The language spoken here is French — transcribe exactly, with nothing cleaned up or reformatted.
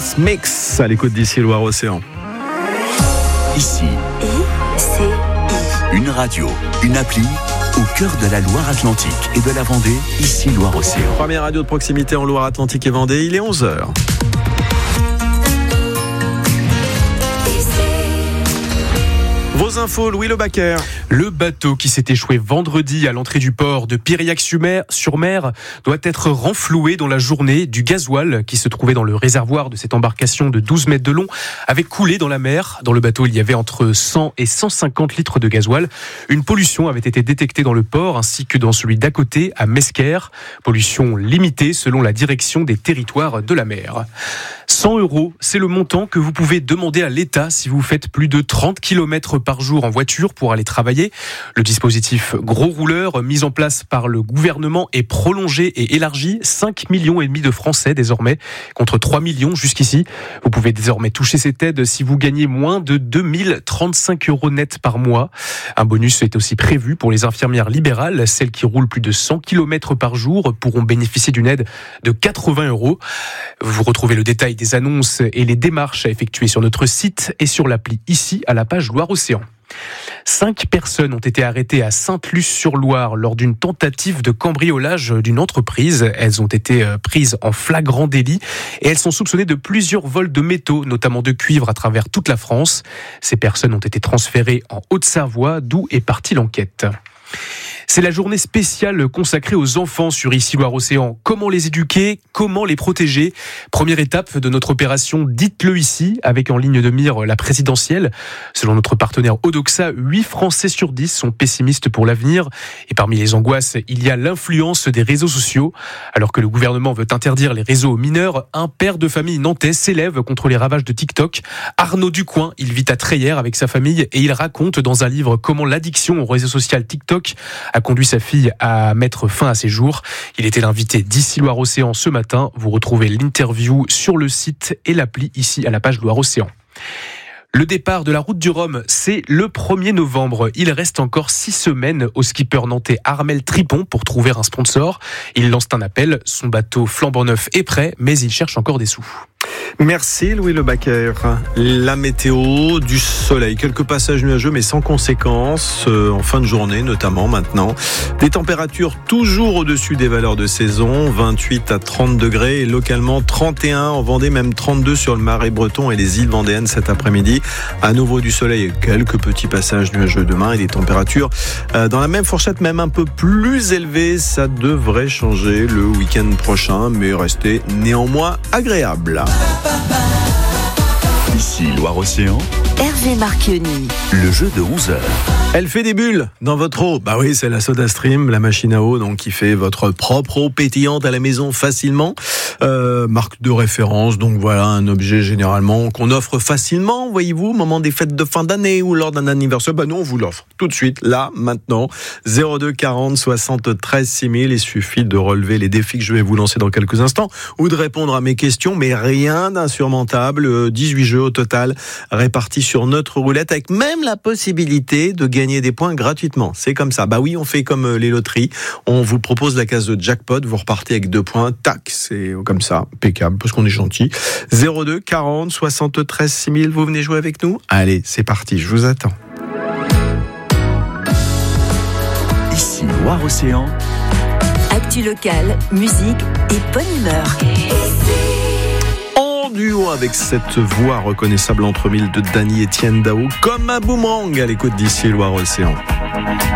Dance Mix à l'écoute d'ici Loire-Océan. Ici, I C I. Une radio, une appli au cœur de la Loire-Atlantique et de la Vendée, ici Loire-Océan. Première radio de proximité en Loire-Atlantique et Vendée, il est onze heures. Vos infos, Louis Lebaquer. Le bateau qui s'est échoué vendredi à l'entrée du port de Piriac-sur-Mer doit être renfloué dans la journée. Du gasoil qui se trouvait dans le réservoir de cette embarcation de douze mètres de long avait coulé dans la mer. Dans le bateau, il y avait entre cent et cent cinquante litres de gasoil. Une pollution avait été détectée dans le port ainsi que dans celui d'à côté, à Mesquer. Pollution limitée selon la direction des territoires de la mer. cent euros, c'est le montant que vous pouvez demander à l'État si vous faites plus de trente kilomètres par jour en voiture pour aller travailler. Le dispositif gros rouleur mis en place par le gouvernement est prolongé et élargi. cinq millions et demi de Français désormais, contre trois millions jusqu'ici. Vous pouvez désormais toucher cette aide si vous gagnez moins de deux mille trente-cinq euros net par mois. Un bonus est aussi prévu pour les infirmières libérales. Celles qui roulent plus de cent kilomètres par jour pourront bénéficier d'une aide de quatre-vingts euros. Vous retrouvez le détail des annonces et les démarches à effectuer sur notre site et sur l'appli ici à la page Loire-Océan. Cinq personnes ont été arrêtées à Sainte-Luce-sur-Loire lors d'une tentative de cambriolage d'une entreprise. Elles ont été prises en flagrant délit et elles sont soupçonnées de plusieurs vols de métaux, notamment de cuivre à travers toute la France. Ces personnes ont été transférées en Haute-Savoie, d'où est partie l'enquête. C'est la journée spéciale consacrée aux enfants sur Ici Loire-Océan. Comment les éduquer ? Comment les protéger ? Première étape de notre opération Dites-le ici, avec en ligne de mire la présidentielle. Selon notre partenaire Odoxa, huit Français sur dix sont pessimistes pour l'avenir. Et parmi les angoisses, il y a l'influence des réseaux sociaux. Alors que le gouvernement veut interdire les réseaux aux mineurs, un père de famille nantais s'élève contre les ravages de TikTok. Arnaud Ducoing, il vit à Treillères avec sa famille et il raconte dans un livre comment l'addiction au réseau social TikTok a conduit sa fille à mettre fin à ses jours. Il était l'invité d'Ici Loire-Océan ce matin. Vous retrouvez l'interview sur le site et l'appli ici à la page Loire-Océan. Le départ de la route du Rhum, c'est le premier novembre. Il reste encore six semaines au skipper nantais Armel Tripon pour trouver un sponsor. Il lance un appel. Son bateau flambant neuf est prêt, mais il cherche encore des sous. Merci Louis Lebaquer. La météo, du soleil, quelques passages nuageux mais sans conséquences, euh, en fin de journée notamment maintenant. Des températures toujours au-dessus des valeurs de saison, vingt-huit à trente degrés et localement trente et un en Vendée, même trente-deux sur le Marais breton et les îles vendéennes cet après-midi. À nouveau du soleil et quelques petits passages nuageux demain et des températures euh, dans la même fourchette, même un peu plus élevées. Ça devrait changer le week-end prochain mais rester néanmoins agréable. Ici Loire-Océan, Hervé Marchionni. le jeu de onze heures. Elle fait des bulles dans votre eau. Bah oui, c'est la SodaStream, la machine à eau donc qui fait votre propre eau pétillante à la maison facilement. Euh, marque de référence, donc voilà un objet généralement qu'on offre facilement, voyez-vous, au moment des fêtes de fin d'année ou lors d'un anniversaire. Bah nous on vous l'offre tout de suite, là, maintenant. zéro deux quarante soixante-treize six mille. Il suffit de relever les défis que je vais vous lancer dans quelques instants ou de répondre à mes questions, mais rien d'insurmontable. dix-huit jeux au total répartis sur notre roulette avec même la possibilité de gagner des points gratuitement. C'est comme ça. Bah oui, on fait comme les loteries. On vous propose la case de jackpot. Vous repartez avec deux points. Tac, c'est comme ça. Impeccable, parce qu'on est gentil. zéro deux quarante soixante-treize six mille. Vous venez jouer avec nous ? Allez, c'est parti. Je vous attends. Ici Loire-Océan, Actu locale, musique et bonne humeur. En duo avec cette voix reconnaissable entre mille de Dany Etienne Daho, comme un boomerang à l'écoute d'ici Loire-Océan.